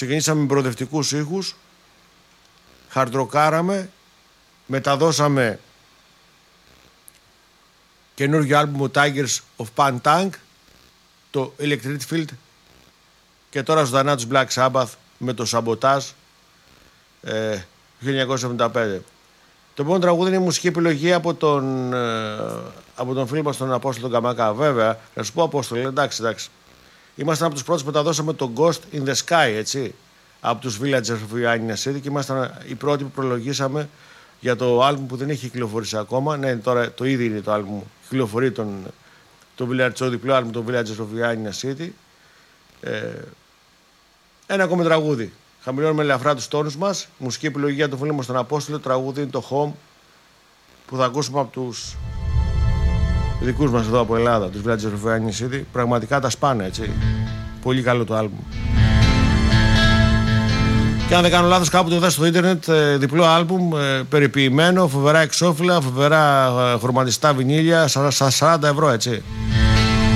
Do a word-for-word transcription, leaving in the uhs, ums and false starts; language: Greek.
Ξεκινήσαμε με προοδευτικούς ήχους, χαρτροκάραμε, μεταδώσαμε καινούργιο άλμπουμ Tigers of Pantang, το Electric Field, και τώρα ζωντανά τους Black Sabbath με το Sabotage ε, χίλια εννιακόσια εβδομήντα πέντε. Το επόμενο τραγούδι είναι η μουσική επιλογή από τον, ε, από τον φίλο μας τον Απόστολο τον Καμακά. Βέβαια, να σου πω Απόστολο, εντάξει, εντάξει. Ήμασταν από τους πρώτους που μεταδώσαμε το Ghost in the Sky, έτσι, από τους Villagers of Ionia City, και ήμασταν οι πρώτοι που προλογίσαμε για το άλμπουμ που δεν έχει κυκλοφορήσει ακόμα. Ναι, τώρα το ίδιο είναι το άλμπουμ. Κυκλοφορεί τον, το, Village, το διπλό άλμπουμ, το Villagers of Ionia City. Ε, ένα ακόμη τραγούδι. Χαμηλώνουμε ελαφρά τους τόνους μας. Μουσική επιλογή για τον φίλο μας τον Απόστολο. Το τραγούδι είναι το Home, που θα ακούσουμε από τους δικούς μας εδώ από Ελλάδα, τους Villagers of Ionia City. Πραγματικά τα σπάνε, έτσι. Πολύ καλό το άλμπουμ. Και αν δεν κάνω λάθος, κάπου το είδα στο ίντερνετ, διπλό άλμπουμ, περιποιημένο, φοβερά εξώφυλλα, φοβερά χρωματιστά βινίλια, στα σαράντα ευρώ, έτσι.